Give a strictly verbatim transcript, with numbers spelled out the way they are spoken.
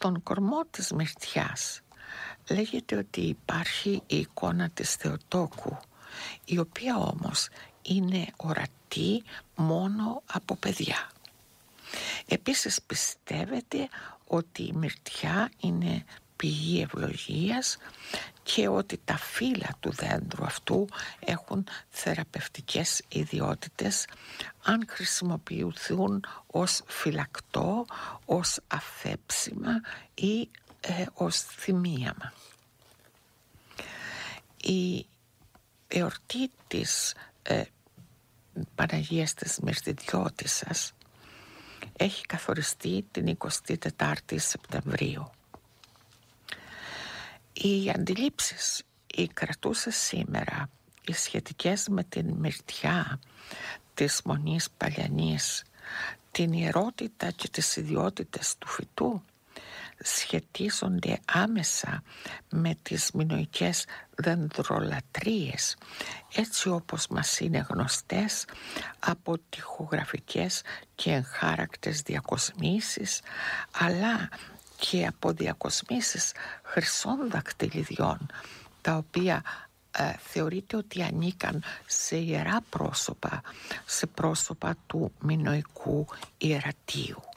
Στον κορμό της Μυρτιάς λέγεται ότι υπάρχει η εικόνα της Θεοτόκου, η οποία όμως είναι ορατή μόνο από παιδιά. Επίσης πιστεύετε ότι η Μυρτιά είναι πηγή ευλογίας και ότι τα φύλλα του δέντρου αυτού έχουν θεραπευτικές ιδιότητες αν χρησιμοποιηθούν ως φυλακτό, ως αφέψιμα ή ε, ως θυμίαμα. Η εορτή της ε, Παναγίας της Μυρτιδιώτισσας έχει καθοριστεί την εικοστή τετάρτη Σεπτεμβρίου. Οι αντιλήψεις οι κρατούσες σήμερα, οι σχετικές με την Μυρτιά της Μονής Παλιανής, την ιερότητα και τις ιδιότητες του φυτού, σχετίζονται άμεσα με τις μινωικές δενδρολατρίες, έτσι όπως μας είναι γνωστές από τοιχογραφικές και εγχάρακτες διακοσμήσεις, αλλά και από διακοσμήσεις χρυσών δακτυλιδιών, τα οποία ε, θεωρείται ότι ανήκαν σε ιερά πρόσωπα, σε πρόσωπα του μινωικού ιερατείου.